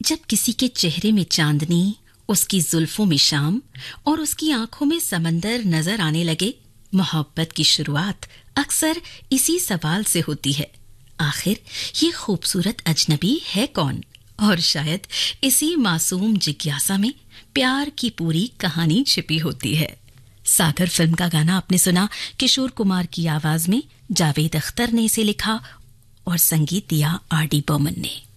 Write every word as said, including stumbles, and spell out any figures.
जब किसी के चेहरे में चांदनी, उसकी जुल्फों में शाम और उसकी आंखों में समंदर नजर आने लगे, मोहब्बत की शुरुआत अक्सर इसी सवाल से होती है, आखिर ये खूबसूरत अजनबी है कौन? और शायद इसी मासूम जिज्ञासा में प्यार की पूरी कहानी छिपी होती है। सागर फिल्म का गाना आपने सुना किशोर कुमार की आवाज में, जावेद अख्तर ने इसे लिखा और संगीत दिया आर डी बर्मन ने।